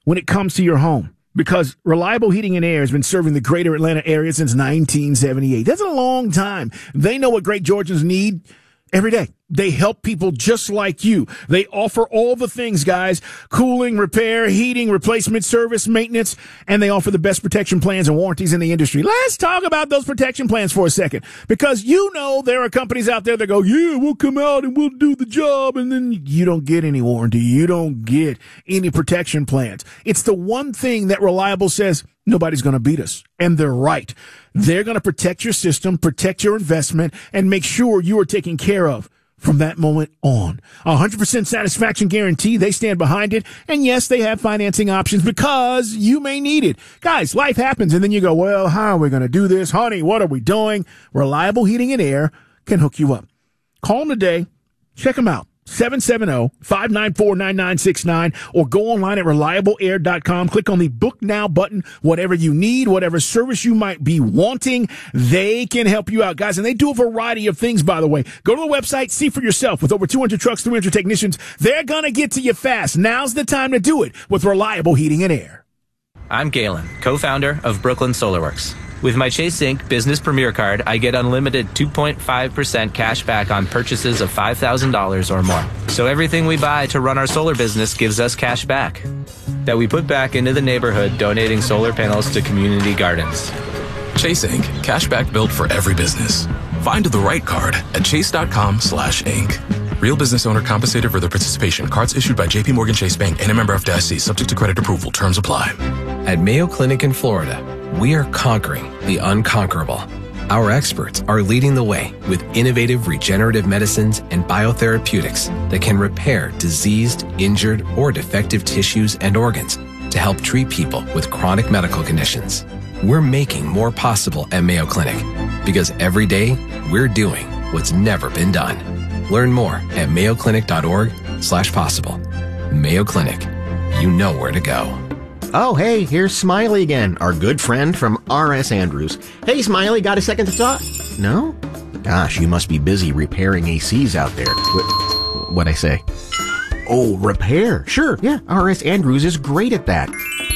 when it comes to your home. Because Reliable Heating and Air has been serving the greater Atlanta area since 1978. That's a long time. They know what great Georgians need every day. They help people just like you. They offer all the things, guys: cooling, repair, heating, replacement, service, maintenance, and they offer the best protection plans and warranties in the industry. Let's talk about those protection plans for a second, because you know there are companies out there that go, yeah, we'll come out and we'll do the job, and then you don't get any warranty. You don't get any protection plans. It's the one thing that Reliable says, nobody's going to beat us. And they're right. They're going to protect your system, protect your investment, and make sure you are taken care of from that moment on. 100% satisfaction guarantee. They stand behind it. And yes, they have financing options because you may need it. Guys, life happens, and then you go, well, how are we going to do this? Honey, what are we doing? Reliable Heating and Air can hook you up. Call them today. Check them out. 770-594-9969, or go online at reliableair.com. Click on the Book Now button. Whatever you need, whatever service you might be wanting, they can help you out, guys. And they do a variety of things, by the way. Go to the website, see for yourself. With over 200 trucks, 300 technicians, they're going to get to you fast. Now's the time to do it with Reliable Heating and Air. I'm Galen, co-founder of Brooklyn SolarWorks. With my Chase Inc. Business Premier Card, I get unlimited 2.5% cash back on purchases of $5,000 or more. So everything we buy to run our solar business gives us cash back that we put back into the neighborhood, donating solar panels to community gardens. Chase Inc. Cash back built for every business. Find the right card at chase.com/inc. Real business owner compensated for their participation. Cards issued by J.P. Morgan Chase Bank and a member FDIC, subject to credit approval. Terms apply. At Mayo Clinic in Florida, we are conquering the unconquerable. Our experts are leading the way with innovative regenerative medicines and biotherapeutics that can repair diseased, injured, or defective tissues and organs to help treat people with chronic medical conditions. We're making more possible at Mayo Clinic because every day we're doing what's never been done. Learn more at mayoclinic.org/possible. Mayo Clinic. You know where to go. Oh, hey, here's Smiley again, our good friend from R.S. Andrews. Hey, Smiley, got a second to talk? No? Gosh, you must be busy repairing ACs out there. What'd I say? Oh, repair. Sure, yeah, R.S. Andrews is great at that.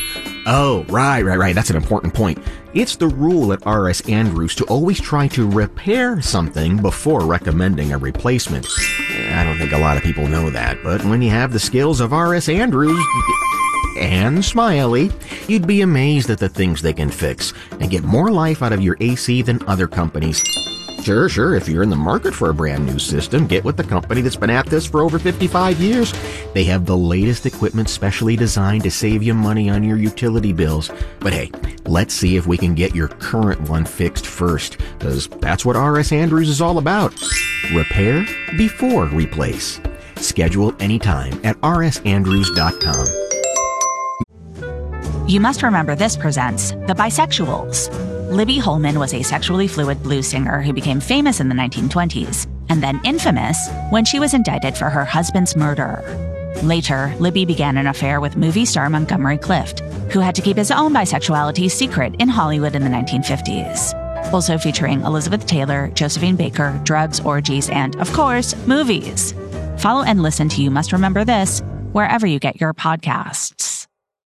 Oh, right. That's an important point. It's the rule at R.S. Andrews to always try to repair something before recommending a replacement. I don't think a lot of people know that, but when you have the skills of R.S. Andrews and Smiley, you'd be amazed at the things they can fix and get more life out of your AC than other companies. Sure, if you're in the market for a brand new system, get with the company that's been at this for over 55 years. They have the latest equipment specially designed to save you money on your utility bills. But hey, let's see if we can get your current one fixed first, because that's what R.S. Andrews is all about. Repair before replace. Schedule anytime at rsandrews.com. You Must Remember This presents The Bisexuals. Libby Holman was a sexually fluid blues singer who became famous in the 1920s, and then infamous when she was indicted for her husband's murder. Later, Libby began an affair with movie star Montgomery Clift, who had to keep his own bisexuality secret in Hollywood in the 1950s. Also featuring Elizabeth Taylor, Josephine Baker, drugs, orgies, and, of course, movies. Follow and listen to You Must Remember This wherever you get your podcasts.